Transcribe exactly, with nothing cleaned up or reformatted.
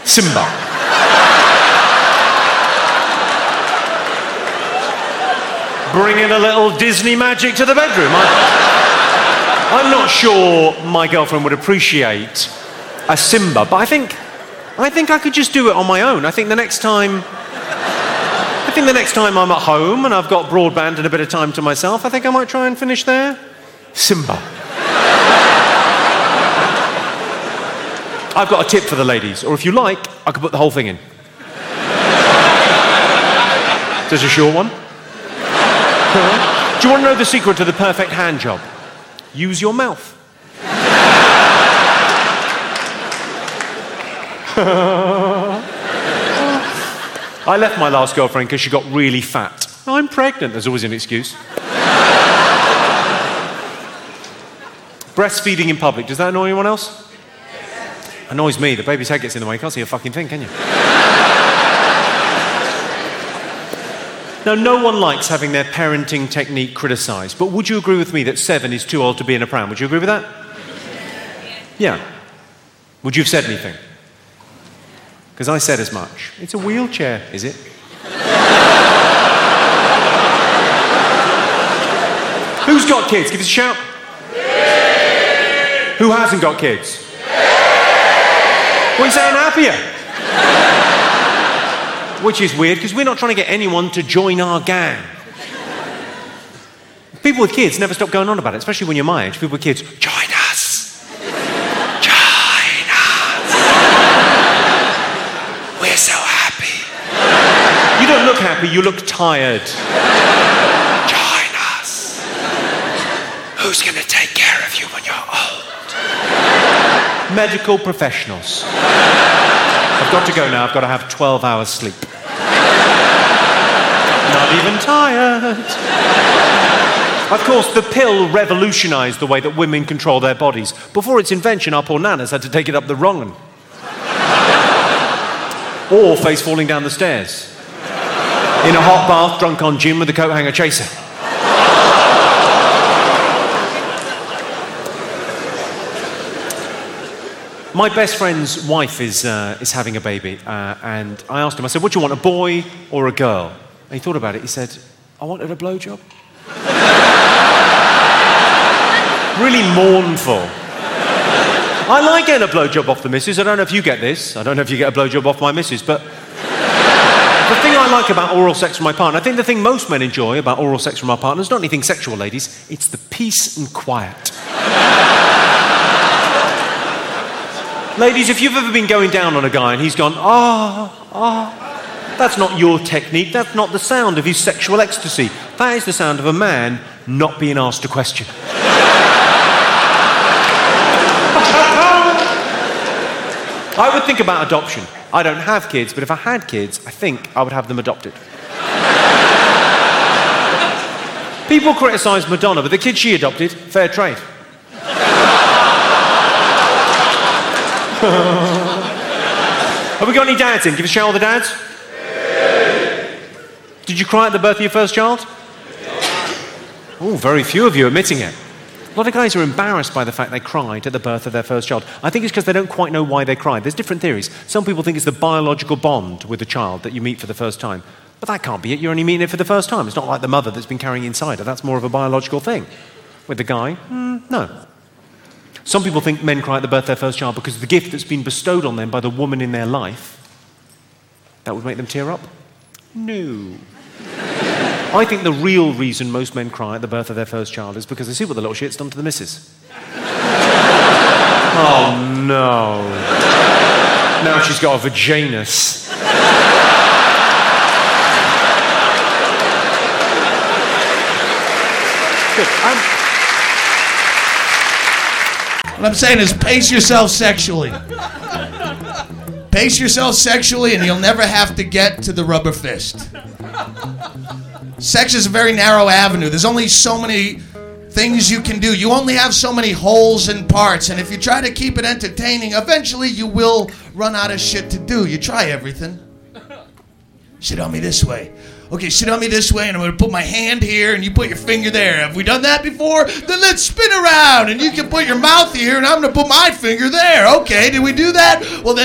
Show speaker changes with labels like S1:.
S1: Simba. Bringing a little Disney magic to the bedroom. I, I'm not sure my girlfriend would appreciate a Simba, but I think, I think I could just do it on my own. I think the next time, I think the next time I'm at home and I've got broadband and a bit of time to myself, I think I might try and finish there. Simba. I've got a tip for the ladies, or if you like, I could put the whole thing in. Just a short one. Do you want to know the secret to the perfect hand job? Use your mouth. I left my last girlfriend because she got really fat. I'm pregnant, there's always an excuse. Breastfeeding in public, does that annoy anyone else? Annoys me, the baby's head gets in the way, you can't see a fucking thing, can you? Now, no one likes having their parenting technique criticised, but would you agree with me that seven is too old to be in a pram? Would you agree with that? Yeah. Would you have said anything? Because I said as much. It's a wheelchair, is it? Who's got kids? Give us a shout. Who hasn't got kids? What are you saying, happier? Which is weird, because we're not trying to get anyone to join our gang. People with kids never stop going on about it, especially when you're my age. People with kids, join us! Join us! We're so happy. You don't look happy, you look tired. Join us! Who's going to take care of you when you're old? Medical professionals. I've got to go now, I've got to have twelve hours sleep. Not even tired. Of course, the pill revolutionised the way that women control their bodies. Before its invention, our poor nanas had to take it up the wrong one. Or face falling down the stairs. In a hot bath, drunk on gin with a coat hanger chaser. My best friend's wife is, uh, is having a baby, uh, and I asked him, I said, what do you want, a boy or a girl? And he thought about it, he said, I wanted a blowjob. Really mournful. I like getting a blowjob off the missus. I don't know if you get this. I don't know if you get a blowjob off my missus, but the thing I like about oral sex from my partner, I think the thing most men enjoy about oral sex from our partners, not anything sexual, ladies, it's the peace and quiet. Ladies, if you've ever been going down on a guy and he's gone, ah, oh, ah, oh, that's not your technique, that's not the sound of his sexual ecstasy. That is the sound of a man not being asked a question. I would think about adoption. I don't have kids, but if I had kids, I think I would have them adopted. People criticise Madonna, but the kid she adopted, fair trade. Have we got any dads in? Give us a shout, all the dads. Did you cry at the birth of your first child? Oh, very few of you admitting it. A lot of guys are embarrassed by the fact they cried at the birth of their first child. I think it's because they don't quite know why they cried. There's different theories. Some people think it's the biological bond with the child that you meet for the first time. But that can't be it. You're only meeting it for the first time. It's not like the mother that's been carrying inside her. That's more of a biological thing. With the guy, mm, no. Some people think men cry at the birth of their first child because of the gift that's been bestowed on them by the woman in their life. That would make them tear up? No. I think the real reason most men cry at the birth of their first child is because they see what the little shit's done to the missus. Oh, no. Now she's got a vaginus. Good. Um,
S2: What I'm saying is pace yourself sexually. Pace yourself sexually and you'll never have to get to the rubber fist. Sex is a very narrow avenue. There's only so many things you can do. You only have so many holes and parts, and if you try to keep it entertaining, eventually you will run out of shit to do. You try everything. Sit on me this way. Okay, sit on me this way, and I'm going to put my hand here, and you put your finger there. Have we done that before? Then let's spin around, and you can put your mouth here, and I'm going to put my finger there. Okay, did we do that? Well, then